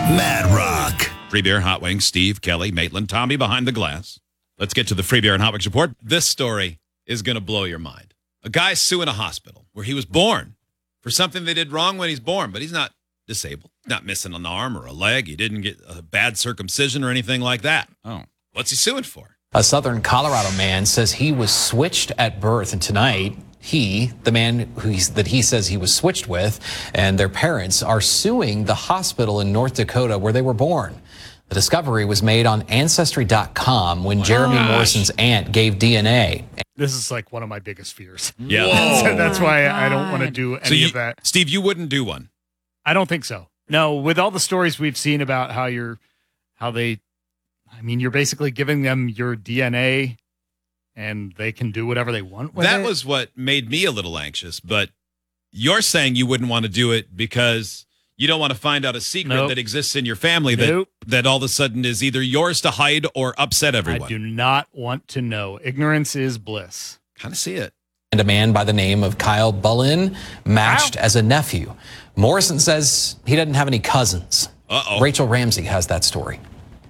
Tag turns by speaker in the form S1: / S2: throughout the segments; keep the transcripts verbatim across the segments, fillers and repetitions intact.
S1: Mad Rock.
S2: Free beer, hot wings, Steve, Kelly, Maitland, Tommy behind the glass. Let's get to the free beer and hot wings report. This story is going to blow your mind. A guy suing a hospital where he was born for something they did wrong when he's born, but he's not disabled, not missing an arm or a leg. He didn't get a bad circumcision or anything like that.
S3: Oh.
S2: What's he suing for?
S4: A southern Colorado man says he was switched at birth, and tonight he, the man who he's, that he says he was switched with, and their parents are suing the hospital in North Dakota where they were born. The discovery was made on Ancestry dot com when Jeremy
S5: Gosh.
S4: Morrison's aunt gave D N A.
S5: This is like one of my biggest fears.
S2: Yeah.
S5: That's, that's
S6: Oh
S5: why
S6: my
S5: I don't want to
S6: God.
S5: do any
S2: So you,
S5: of that.
S2: Steve, you wouldn't do one.
S5: I don't think so. No, with all the stories we've seen about how you're, how they, I mean, you're basically giving them your D N A and they can do whatever they want with
S2: That
S5: it.
S2: was what made me a little anxious, but you're saying you wouldn't want to do it because you don't want to find out a secret
S5: Nope.
S2: that exists in your family
S5: Nope.
S2: that, that all of a sudden is either yours to hide or upset everyone.
S5: I do not want to know. Ignorance is bliss.
S2: Kind of see it.
S4: And a man by the name of Kyle Bullin matched as a nephew. Morrison says he doesn't have any cousins.
S2: Uh-oh.
S4: Rachel Ramsey has that story.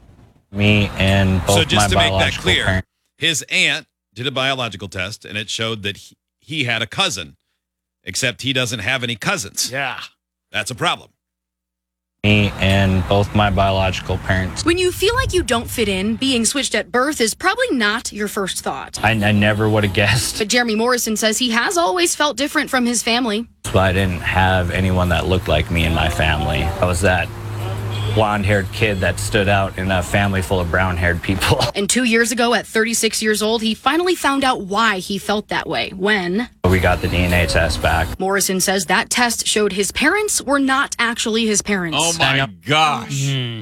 S7: Me and both
S2: So just to
S7: my
S2: make that
S7: biological
S2: clear,
S7: parents.
S2: his aunt did a biological test, and it showed that he, he had a cousin, except he doesn't have any cousins.
S5: Yeah.
S2: That's a problem.
S7: Me and both my biological parents.
S6: When you feel like you don't fit in, being switched at birth is probably not your first thought.
S7: I, I never would have guessed.
S6: But Jeremy Morrison says he has always felt different from his family.
S7: But I didn't have anyone that looked like me in my family. I was that blonde-haired kid that stood out in a family full of brown-haired people.
S6: And two years ago, at thirty-six years old, he finally found out why he felt that way when
S7: We got the D N A test back.
S6: Morrison says that test showed his parents were not actually his parents.
S3: Oh my gosh.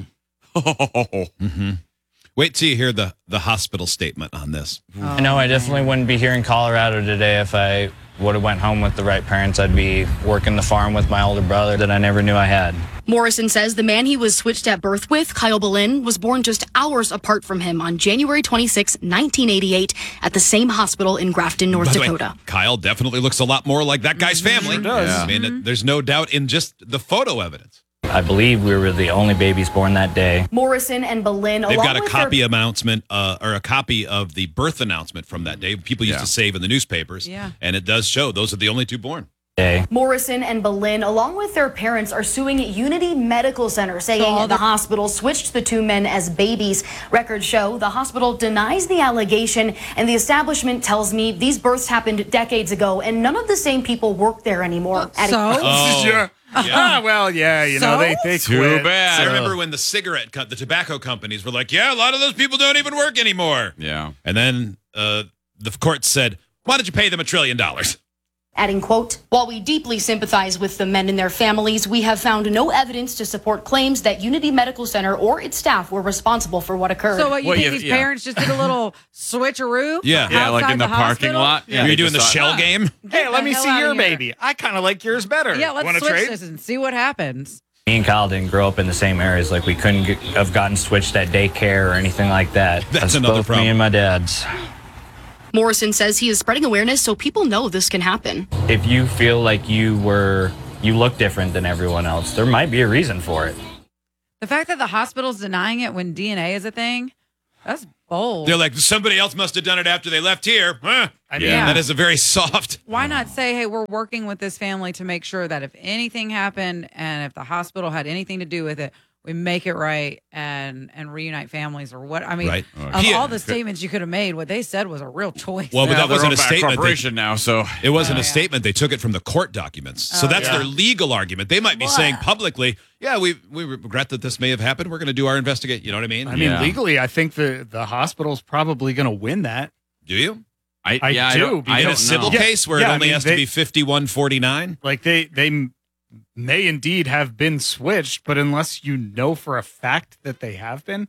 S2: Mm-hmm. Wait till you hear the, the hospital statement on this.
S7: I know I definitely wouldn't be here in Colorado today if I would have went home with the right parents. I'd be working the farm with my older brother that I never knew I had.
S6: Morrison says the man he was switched at birth with, Kyle Bullin, was born just hours apart from him on January twenty-sixth, nineteen eighty-eight, at the same hospital in Grafton, North
S2: By the way,
S6: Dakota.
S2: Kyle definitely looks a lot more like that guy's family.
S5: Sure does.
S3: Yeah.
S2: I mean, it- there's no doubt in just the photo evidence.
S7: I believe we were the only babies born that day.
S6: Morrison and Bullin,
S2: They've
S6: along
S2: got a
S6: with
S2: copy
S6: their
S2: announcement, uh, or a copy of the birth announcement from that day. People used
S3: Yeah.
S2: to save in the newspapers.
S6: Yeah.
S2: And it does show those are the only two born.
S7: Day.
S6: Morrison and Bullin, along with their parents, are suing Unity Medical Center, saying the hospital switched the two men as babies. Records show the hospital denies the allegation, and the establishment tells me these births happened decades ago, and none of the same people work there anymore. Adding-
S5: Oh.
S2: Oh.
S5: Ah, well, yeah, you know, they, they
S3: Too
S5: quit.
S3: bad.
S2: I
S5: so-
S2: remember when the cigarette, co- the tobacco companies were like, yeah, a lot of those people don't even work anymore.
S3: Yeah.
S2: And then uh, the court said, why did you pay them a trillion dollars?
S6: Adding, quote, while we deeply sympathize with the men and their families, we have found no evidence to support claims that Unity Medical Center or its staff were responsible for what occurred.
S8: So what, you
S3: Well,
S8: think
S3: yeah,
S8: these
S3: yeah.
S8: parents just did a little switcheroo?
S2: Yeah.
S3: Yeah, like
S8: outside
S3: in the, parking
S8: hospital?
S3: lot.
S2: Yeah. Were you doing the
S3: just
S2: shell
S3: thought,
S2: game?
S5: Hey,
S8: Get
S5: let
S8: the
S5: me
S8: hell
S5: see
S8: outta
S5: your
S8: here.
S5: baby. I kind of like yours better.
S8: Yeah, let's
S5: Wanna
S8: switch
S5: trade?
S8: this and see what happens.
S7: Me and Kyle didn't grow up in the same areas. Like we couldn't get, have gotten switched at daycare or anything like that.
S2: That's
S7: It's
S2: another
S7: both
S2: problem.
S7: me and my dad's.
S6: Morrison says he is spreading awareness so people know this can happen.
S7: If you feel like you were, you look different than everyone else, there might be a reason for it.
S8: The fact that the hospital's denying it when D N A is a thing, that's bold.
S2: They're like, somebody else must have done it after they left here. Huh?
S5: I mean,
S3: Yeah.
S2: That is a very soft.
S8: Why not say, hey, we're working with this family to make sure that if anything happened and if the hospital had anything to do with it, we make it right and and reunite families or what? I mean,
S2: Right.
S8: of
S2: He-
S8: all the statements you could have made, what they said was a real choice.
S2: Well, but
S3: Yeah,
S2: that
S3: they're
S2: wasn't a
S3: owned by
S2: statement. They-
S3: corporation now, so
S2: It wasn't
S8: Oh,
S2: a
S8: yeah.
S2: statement. They took it from the court documents. So
S8: Oh,
S2: that's
S5: yeah.
S2: their legal argument. They might be saying publicly, yeah, we, we regret that this may have happened. We're going to do our investigate. You know what I mean?
S5: I mean,
S3: Yeah.
S5: legally, I think the, the hospital's probably going to win that.
S2: do you?
S3: I,
S5: I
S3: yeah,
S5: do,
S3: I don't, I
S2: In
S3: don't
S2: a civil
S3: know.
S5: Yeah,
S2: case where
S5: yeah,
S2: it
S5: I
S2: only
S5: mean,
S2: has
S5: they-
S2: to be fifty-one forty-nine?
S5: Like, they, they m- may indeed have been switched, but unless you know for a fact that they have been,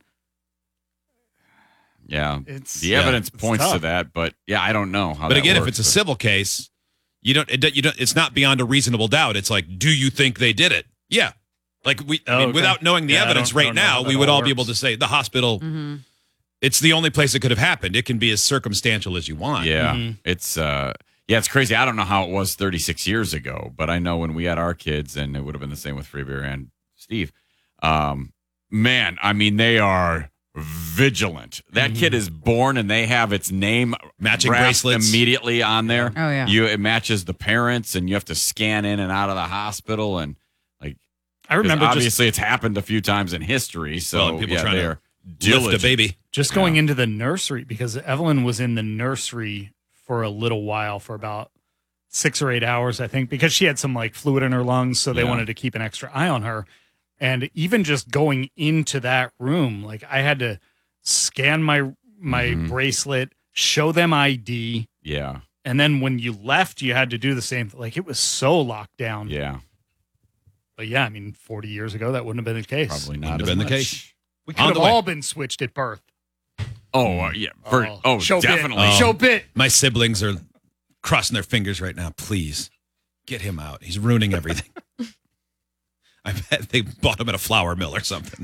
S3: Yeah,
S5: it's
S3: the
S2: Yeah.
S3: evidence
S5: It's
S3: points to
S5: tough.
S3: that, but yeah, I don't know how.
S2: But
S3: that
S2: again, if
S3: works,
S2: it's a
S3: but-
S2: civil case, you don't, it, you don't, it's not beyond a reasonable doubt. It's like, do you think they did it? Yeah. Like we, I
S5: Oh,
S2: mean,
S5: okay.
S2: without knowing the
S5: Yeah, I
S2: evidence
S5: don't- I
S2: right
S5: don't know how
S2: now,
S5: that
S2: we would
S5: all
S2: all be able
S5: works.
S2: to say the hospital,
S8: Mm-hmm.
S2: it's the only place it could have happened. It can be as circumstantial as you want.
S3: Yeah,
S5: Mhm.
S3: it's uh, yeah, it's crazy. I don't know how it was thirty-six years ago, but I know when we had our kids, and it would have been the same with Free Beer and Steve. Um, Man, I mean, they are vigilant. That kid is born and they have its name
S2: Matching
S3: wrapped
S2: bracelets.
S3: immediately on there.
S8: Oh, yeah.
S3: You it matches the parents, and you have to scan in and out of the hospital, and like
S5: I remember just
S3: obviously it's happened a few times in history. So
S2: Well, people
S3: yeah,
S2: trying to
S3: they're
S2: lift
S3: diligent.
S2: a baby.
S5: just going into the nursery, because Evelyn was in the nursery for a little while, for about six or eight hours, I think, because she had some like fluid in her lungs. So they
S3: Yeah.
S5: wanted to keep an extra eye on her. And even just going into that room, like I had to scan my my
S3: Mhm.
S5: bracelet, show them I D.
S3: Yeah,
S5: And then when you left, you had to do the same. Like it was so locked down.
S3: yeah,
S5: But yeah, I mean, forty years ago, that wouldn't have been the case.
S3: probably not
S2: Wouldn't
S3: as
S2: have been the
S3: much.
S2: case.
S5: We
S2: On
S5: could have
S2: the way.
S5: all been switched at birth.
S3: Oh uh, yeah, for,
S5: Oh,
S3: oh,
S5: show bit.
S3: definitely.
S2: Oh.
S5: Show bit.
S2: My siblings are crossing their fingers right now. Please get him out. He's ruining everything. I bet they bought him at a flour mill or something.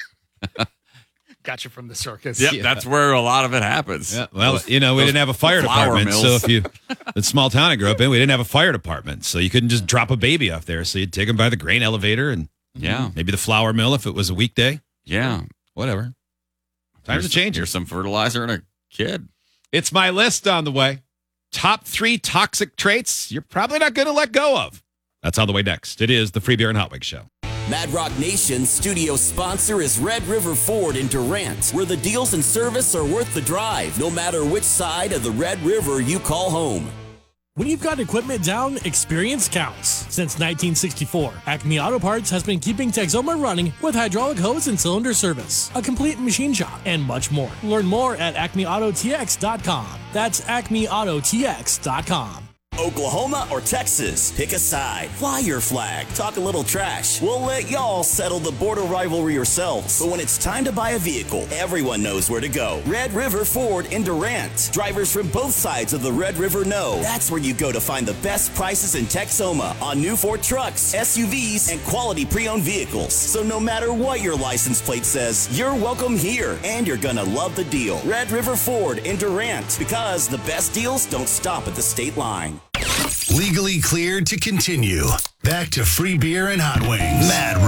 S5: Got you from the circus.
S3: Yep,
S2: Yeah.
S3: that's where a lot of it happens.
S2: Yeah, well,
S3: Those-
S2: you know, we
S3: those
S2: didn't have a fire
S3: flour
S2: department.
S3: mills.
S2: So if you, the small town I grew up in, we didn't have a fire department. So you couldn't just drop a baby off there. So you'd take him by the grain elevator and
S3: Yeah.
S2: maybe the flour mill if it was a weekday.
S3: Yeah,
S2: Whatever. Times
S3: Here's-
S2: are changing.
S3: Here's some fertilizer and a kid.
S2: It's my list on the way. Top three toxic traits you're probably not going to let go of. That's on the way next. It is the Free Beer and Hot Wings Show.
S1: Mad Rock Nation's studio sponsor is Red River Ford in Durant, where the deals and service are worth the drive, no matter which side of the Red River you call home.
S9: When you've got equipment down, experience counts. Since nineteen sixty-four, Acme Auto Parts has been keeping Texoma running with hydraulic hose and cylinder service, a complete machine shop, and much more. Learn more at acme auto t x dot com. That's acme auto t x dot com.
S1: Oklahoma or Texas, pick a side. Fly your flag. Talk a little trash. We'll let y'all settle the border rivalry yourselves. But when it's time to buy a vehicle, everyone knows where to go. Red River Ford in Durant. Drivers from both sides of the Red River know that's where you go to find the best prices in Texoma on new Ford trucks, S U Vs, and quality pre-owned vehicles. So no matter what your license plate says, you're welcome here, and you're gonna love the deal. Red River Ford in Durant, because the best deals don't stop at the state line.
S10: Legally cleared to continue. Back to Free Beer and Hot Wings. Mad